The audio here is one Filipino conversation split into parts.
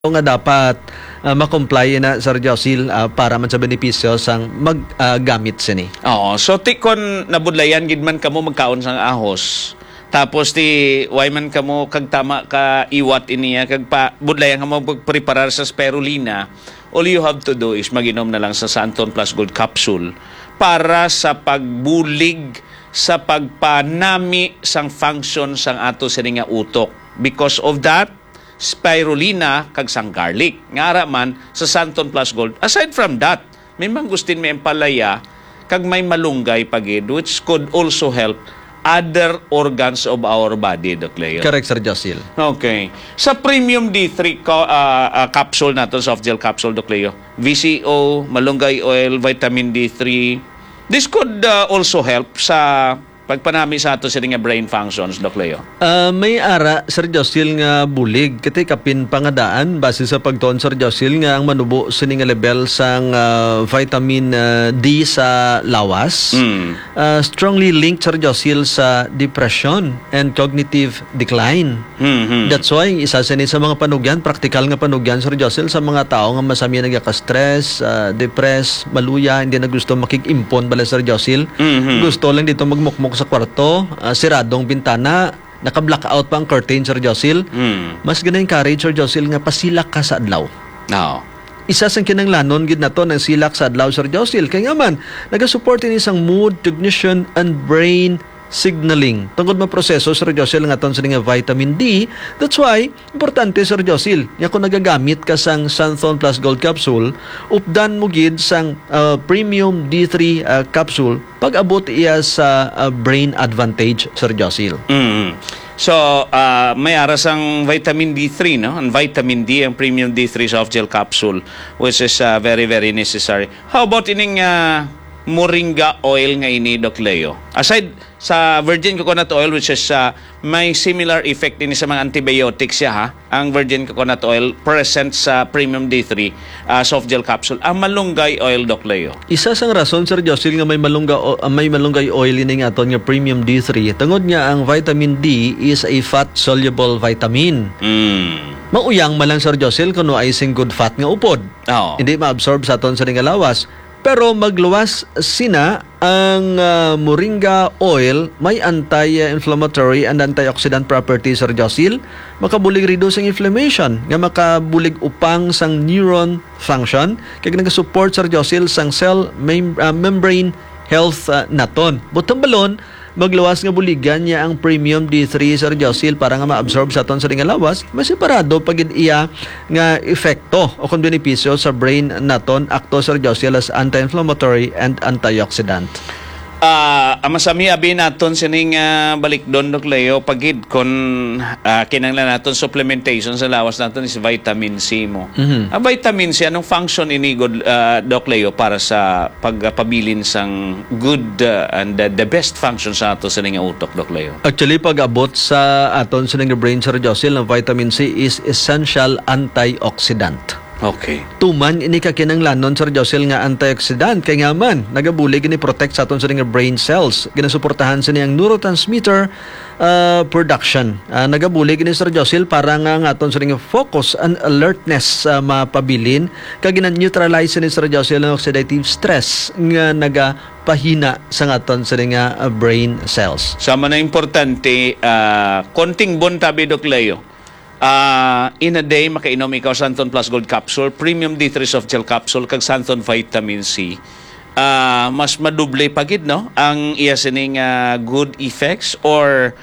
nga dapat ma-comply na Sir Josil para man sa benepisyo sang maggamit sini. Oo. So, tikon nabudlayan, gid man kamo magkaon sang ahos. Tapos ti why man kamo kag tama ka iwat iniya kag pa budlayan kamo pagpreparar sa spirulina. All you have to do is maginom na lang sa Santon Plus Gold Capsule para sa pagbulig sa pagpanami sang function sang ato sini nga utok. Because of that, spirulina kag sang garlic. Ngara man sa Santon Plus Gold. Aside from that, may mangustin may empalaya kag may malunggay pagid which could also help other organs of our body, Doc Leo. Correct, Sir Josil. Okay. Sa Premium D3 capsule nato, soft gel capsule, Doc Leo, VCO, malunggay oil, vitamin D3, this could also help sa pagpanami sa ato sila nga brain functions, Doc Leo. May ara, Sir Josil, nga bulig. Kati kapin pangadaan, base sa pagtuon, Sir Josil, nga ang manubo sini nga level sang vitamin D sa lawas. Strongly linked, Sir Josil, sa depression and cognitive decline. That's why, isa sini sa mga panugyan, praktikal nga panugyan, Sir Josil, sa mga tao nga masami nagka-stress, depress, maluya, hindi na gusto makik-impon bala, Sir Josil. Gusto lang dito magmukmuk sa kwarto, siradong bintana, naka-blackout pa ang curtain, Sir Josil. Mas ganang encourage, Sir Josil, nga pasilak ka sa adlaw. No. Isa sang kinanglanon gid nato ng silak sa adlaw, Sir Josil. Kaya nga man, nagasupport ini isang mood, cognition, and brain signaling. Tungkol maproseso, Sir Josil, nga ton sa nga vitamin D. That's why, importante, Sir Josil, nga kung nagagamit ka sang Santon Plus Gold Capsule, updan mo gid sang Premium D3 capsule, pag-abot iya sa brain advantage, Sir Josil. So, may aras ang vitamin D3, no? Ang vitamin D, ang Premium D3 soft gel capsule, which is very, very necessary. How about ining moringa oil nga ini, Doc Leo? Aside sa virgin coconut oil, which is may similar effect din sa mga antibiotics siya, ha? Ang virgin coconut oil present sa Premium D3 soft gel capsule. Ang malunggay oil, Doc Leo? Isa sang rason, Sir Josil, nga may malunggay oil ini nga aton nga Premium D3. Tungod nga ang vitamin D is a fat-soluble vitamin. Mauyang malang, Sir Josil, kuno ay sing good fat nga upod. Hindi ma-absorb sa aton sa nga lawas. Pero magluwas sina ang moringa oil, may anti-inflammatory and antioxidant properties, Sir Josil. Makabulig reduce ang inflammation, nga makabulig upang sang neuron function, kaya nag-support, Sir Josil, sang cell membrane health naton. Butang balon, magluwas nga buligan niya ang Premium D3, Sir Josil, para nga ma-absorb sa aton sa nga lawas, may separado pagid iya nga efekto o kung benepisyo sa brain naton, akto, Sir Josil, as anti-inflammatory and antioxidant. Masami abi naton sining balik doon, Doc Leo, pagid kon kinanglan naton supplementation sa lawas naton is vitamin C mo. Ang vitamin C, anong function ini, Doc Leo, para sa pagpabilin sang good and the best function sa ato sa nga utok, Doc Leo? Actually, pag-abot sa aton sa nga brain, Sir Josil, ang vitamin C is essential antioxidant. Okay. Tuman ini ka kinanglanon, Sir Josil, nga antioxidant kay nga man nagabulig ni protect sa aton sa nga brain cells, ginasuportahan sa niyang neurotransmitter production. Nagabulig ni Sir Josil para nga aton sa nga focus and alertness mapabilin kag gina-neutralize ni Sir Josil ang oxidative stress nga nagapahina sa aton sa nga brain cells. Sama na importante, konting bontabi, Doc Leo. In a day, makainom ikaw Santon Plus Gold Capsule, Premium D3 soft gel capsule, kag Santon Vitamin C. Mas maduble pagid, no? Ang iya sining good effects or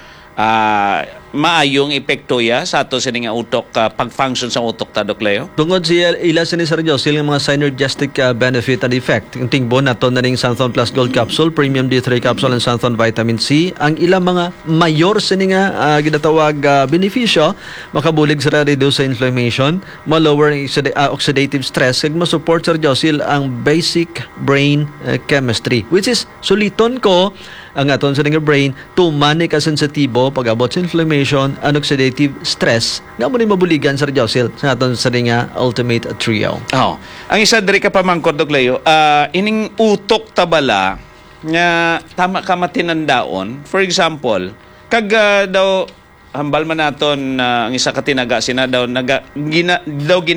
maayong epekto ya sa ato sining utok, pag-function sa utok ta, Doc Leo? Tungod siya ila sini, Sir Josil, ng mga synergistic benefit and effect. Yung tingbon nato na ring Santon Plus Gold Capsule, Premium D3 Capsule, and Santon Vitamin C. Ang ilang mga mayor sini nga ginatawag benepisyo, makabulig sa reduce sa inflammation, ma-lower oxidative stress, kag ma-support, Sir Josil, ang basic brain chemistry, which is suliton ko ang aton sa nga brain tumani ka sensitibo pag-abot sa inflammation and oxidative stress nga mo ni mabuligan, Sir Josil, sa aton sa nga ultimate trio. Ang isa diri ka pamangkot, Doc Leo, ining utok tabala nga tama ka matinandaon. For example, kag daw hambal man naton ang isa ka tinaga sina daw